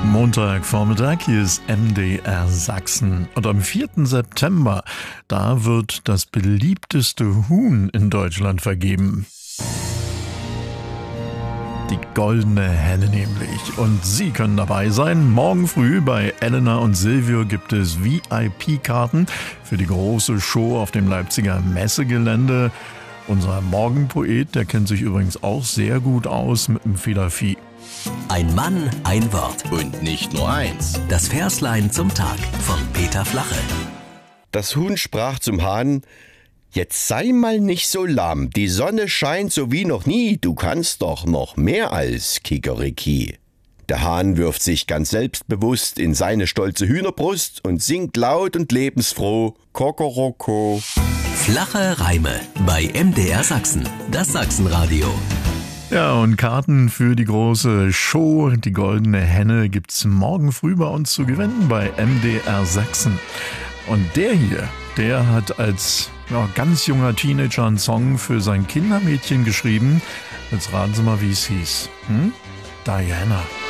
Montagvormittag, hier ist MDR Sachsen. Und am 4. September, da wird das beliebteste Huhn in Deutschland vergeben. Die goldene Henne nämlich. Und Sie können dabei sein. Morgen früh bei Elena und Silvio gibt es VIP-Karten für die große Show auf dem Leipziger Messegelände. Unser Morgenpoet, der kennt sich übrigens auch sehr gut aus mit dem Federvieh. Ein Mann, ein Wort. Und nicht nur eins. Das Verslein zum Tag von Peter Flache. Das Huhn sprach zum Hahn: Jetzt sei mal nicht so lahm, die Sonne scheint so wie noch nie, du kannst doch noch mehr als Kikeriki. Der Hahn wirft sich ganz selbstbewusst in seine stolze Hühnerbrust und singt laut und lebensfroh Kokoroko. Flache Reime bei MDR Sachsen, das Sachsenradio. Ja, und Karten für die große Show, die goldene Henne, gibt's morgen früh bei uns zu gewinnen bei MDR Sachsen. Und der hier, der hat als ganz junger Teenager einen Song für sein Kindermädchen geschrieben. Jetzt raten Sie mal, wie es hieß. Diana.